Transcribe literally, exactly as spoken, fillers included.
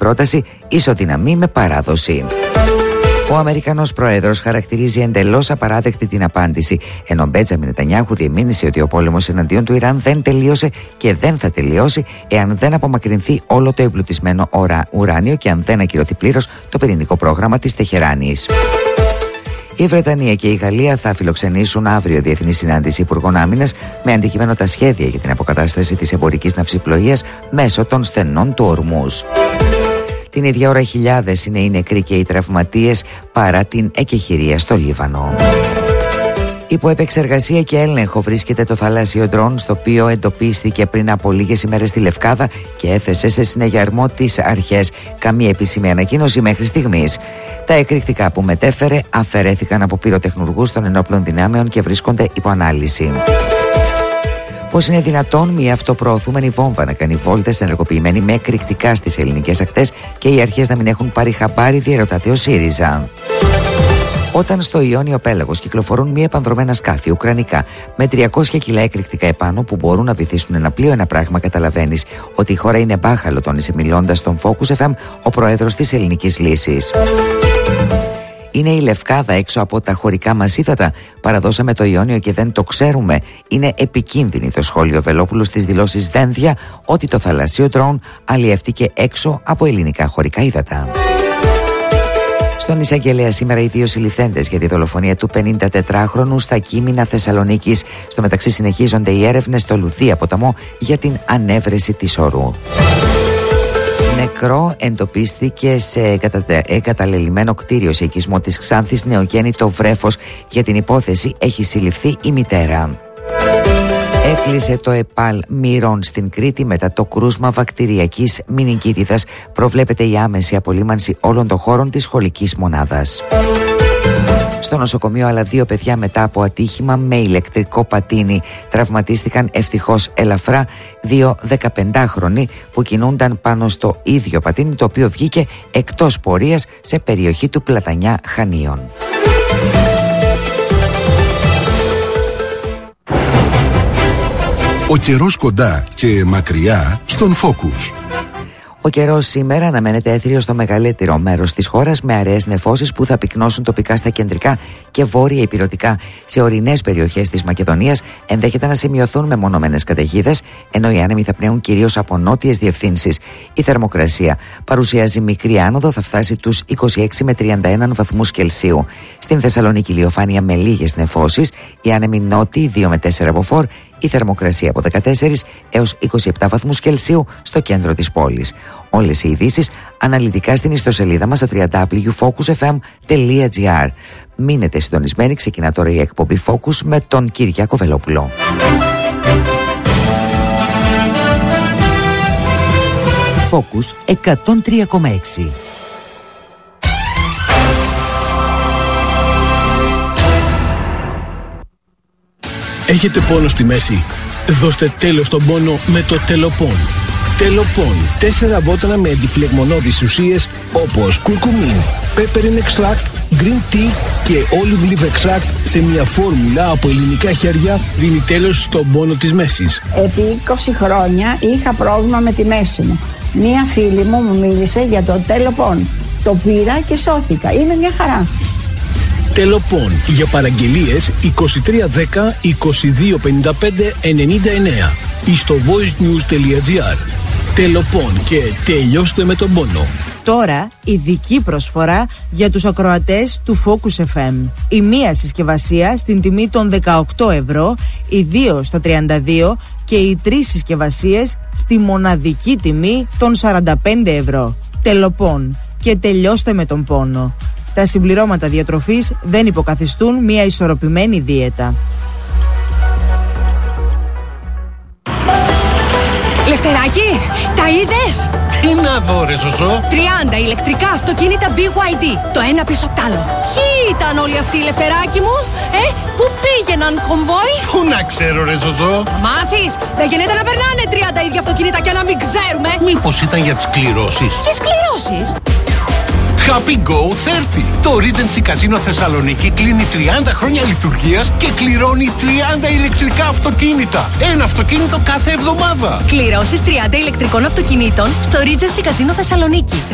πρόταση ισοδυναμεί με παράδοση. Ο Αμερικανός Πρόεδρος χαρακτηρίζει εντελώς απαράδεκτη την απάντηση, ενώ ο Μπέτζαμιν Νετανιάχου διεμήνυσε ότι ο πόλεμος εναντίον του Ιράν δεν τελείωσε και δεν θα τελειώσει εάν δεν απομακρυνθεί όλο το εμπλουτισμένο ουράνιο και αν δεν ακυρωθεί πλήρως το πυρηνικό πρόγραμμα της Τεχεράνης. Η Βρετανία και η Γαλλία θα φιλοξενήσουν αύριο διεθνή συνάντηση υπουργών άμυνας με αντικείμενο τα σχέδια για την αποκατάσταση της εμπορικής ναυσιπλοείας μέσω των στενών του Ορμούζ. Την ίδια ώρα χιλιάδες είναι οι νεκροί και οι τραυματίες παρά την εκεχηρία στο Λίβανο. Υπό επεξεργασία και έλεγχο βρίσκεται το θαλάσσιο ντρόν, στο οποίο εντοπίστηκε πριν από λίγες ημέρες στη Λευκάδα και έθεσε σε συναγερμό τις αρχές. Καμία επίσημη ανακοίνωση μέχρι στιγμής. Τα εκρηκτικά που μετέφερε αφαιρέθηκαν από πυροτεχνουργούς των ενόπλων δυνάμεων και βρίσκονται υπό ανάλυση. Πώς είναι δυνατόν μια αυτοπροωθούμενη βόμβα να κάνει βόλτες ενεργοποιημένη με εκρηκτικά στις ελληνικές ακτές και οι αρχές να μην έχουν πάρει χαμπάρι, διερωτάται ο ΣΥΡΙΖΑ. Όταν στο Ιόνιο Πέλαγος κυκλοφορούν μη επανδρομένα σκάφη ουκρανικά με τριακόσια κιλά εκρηκτικά επάνω που μπορούν να βυθίσουν ένα πλοίο, ένα πράγμα καταλαβαίνεις ότι η χώρα είναι μπάχαλο, τόνισε μιλώντας στον Focus εφ εμ ο πρόεδρος της Ελληνικής Λύσης. Είναι η Λευκάδα έξω από τα χωρικά μας ύδατα. Παραδώσαμε το Ιόνιο και δεν το ξέρουμε. Είναι επικίνδυνη, το σχόλιο Βελόπουλου στις δηλώσεις Δένδια ότι το θαλασσίο ντρόουν αλλιεύτηκε έξω από ελληνικά χωρικά ύδατα. Στον εισαγγελέα σήμερα οι δύο συλληφθέντες για τη δολοφονία του πενηντατετράχρονου στα Κείμηνα Θεσσαλονίκης. Στο μεταξύ συνεχίζονται οι έρευνες στο Λουδία ποταμό για την ανέβρεση της ορού. Νεκρό εντοπίστηκε σε εγκαταλελειμμένο κτίριο σε οικισμό της Ξάνθης νεογέννητο βρέφος. Για την υπόθεση έχει συλληφθεί η μητέρα. Έκλεισε το ΕΠΑΛ Μυρών στην Κρήτη μετά το κρούσμα βακτηριακής μηνυκίτιδας. Προβλέπεται η άμεση απολύμανση όλων των χώρων της σχολικής μονάδας. Στο νοσοκομείο άλλα δύο παιδιά μετά από ατύχημα με ηλεκτρικό πατίνι. Τραυματίστηκαν ευτυχώς ελαφρά δύο δεκαπεντάχρονοι που κινούνταν πάνω στο ίδιο πατίνι, το οποίο βγήκε εκτός πορείας σε περιοχή του Πλατανιά Χανίων. Ο καιρός κοντά και μακριά στον Focus. Ο καιρός σήμερα αναμένεται έθριος στο μεγαλύτερο μέρος της χώρας με αραιές νεφώσεις που θα πυκνώσουν τοπικά στα κεντρικά και βόρεια ηπειρωτικά. Σε ορεινές περιοχές της Μακεδονίας ενδέχεται να σημειωθούν μεμονωμένες καταιγίδες, ενώ οι άνεμοι θα πνέουν κυρίως από νότιες διευθύνσεις. Η θερμοκρασία παρουσιάζει μικρή άνοδο, θα φτάσει τους είκοσι έξι με τριάντα ένα βαθμούς Κελσίου. Στην Θεσσαλονίκη ηλιοφάνεια με λίγες νεφώσεις, οι άνεμοι νότιοι δύο με τέσσερα μποφόρ. Η θερμοκρασία από δεκατέσσερα έως είκοσι επτά βαθμούς Κελσίου στο κέντρο της πόλης. Όλες οι ειδήσεις αναλυτικά στην ιστοσελίδα μας στο double-u double-u double-u τελεία focus f m τελεία g r. Μείνετε συντονισμένοι, ξεκινά τώρα η εκπομπή Focus με τον Κυριάκο Βελόπουλο. Focus εκατόν τρία κόμμα έξι. Έχετε πόνο στη μέση? Δώστε τέλος στον πόνο με το Τελοπών. Τελοπών. Τέσσερα βότανα με αντιφλεγμονώδεις ουσίες όπως κουρκουμίν, peppermint extract, green tea και olive leaf extract σε μια φόρμουλα από ελληνικά χέρια δίνει τέλος στον πόνο της μέσης. Επί είκοσι χρόνια είχα πρόβλημα με τη μέση μου. Μία φίλη μου μου μίλησε για το Τελοπών. Το πήρα και σώθηκα. Είναι μια χαρά. Τελοπών. Για παραγγελίες είκοσι τρία δέκα είκοσι δύο πενήντα πέντε ενενήντα εννέα ή στο voicenews τελεία gr. Τελοπών και τελειώστε με τον πόνο. Τώρα ειδική προσφορά για τους ακροατές του Focus εφ εμ. Η μία συσκευασία στην τιμή των δεκαοκτώ ευρώ, οι δύο στα τριάντα δύο και οι τρεις συσκευασίες στη μοναδική τιμή των σαράντα πέντε ευρώ. Τελοπών και τελειώστε με τον πόνο. Τα συμπληρώματα διατροφής δεν υποκαθιστούν μια ισορροπημένη δίαιτα. Λευτεράκι, τα είδες? Τι να δω ρε Ζωζό? τριάντα ηλεκτρικά αυτοκίνητα μπι γουάι ντι, το ένα πίσω απ' τ' άλλο. Ποιοι ήταν όλοι αυτοί, Λευτεράκι μου? Ε, πού πήγαιναν, κομβόι? Πού να ξέρω ρε Ζωζό? Θα μάθεις, δεν γίνεται να περνάνε τριάντα ίδια αυτοκίνητα και να μην ξέρουμε. Μήπως ήταν για τις κληρώσεις? Ποιες κληρώσεις? Happy Go τριάντα. Το Regency Casino Θεσσαλονίκη κλείνει τριάντα χρόνια λειτουργίας και κληρώνει τριάντα ηλεκτρικά αυτοκίνητα. Ένα αυτοκίνητο κάθε εβδομάδα. Κληρώσεις τριάντα ηλεκτρικών αυτοκινήτων στο Regency Casino Θεσσαλονίκη.